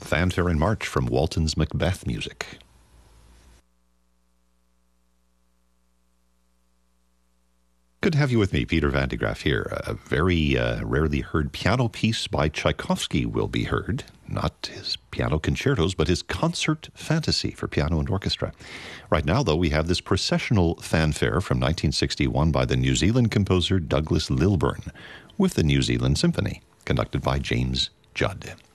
Fanfare and March from Walton's Macbeth music. Good to have you with me, Peter Van de Graaff here. A very rarely heard piano piece by Tchaikovsky will be heard. Not his piano concertos, but his concert fantasy for piano and orchestra. Right now, though, we have this processional fanfare from 1961 by the New Zealand composer Douglas Lilburn with the New Zealand Symphony, conducted by James Judd.